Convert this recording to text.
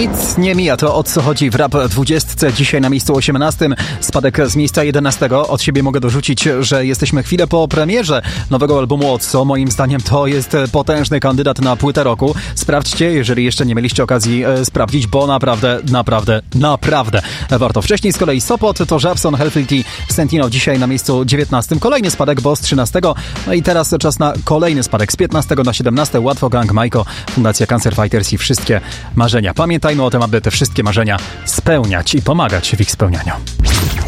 Nic nie mija, to o co chodzi w Rap 20. Dzisiaj na miejscu 18. Spadek z miejsca 11. Od siebie mogę dorzucić, że jesteśmy chwilę po premierze nowego albumu Otso. Moim zdaniem to jest potężny kandydat na płytę roku. Sprawdźcie, jeżeli jeszcze nie mieliście okazji sprawdzić, bo naprawdę warto. Wcześniej z kolei Sopot, to Żabson, Hellfilty, Sentino dzisiaj na miejscu 19. Kolejny spadek, bo z 13. No i teraz czas na kolejny spadek z 15 na 17. Łatwo Gang, Majko, Fundacja Cancer Fighters i wszystkie marzenia. Pamiętajmy o tym, aby te wszystkie marzenia spełniać i pomagać w ich spełnianiu.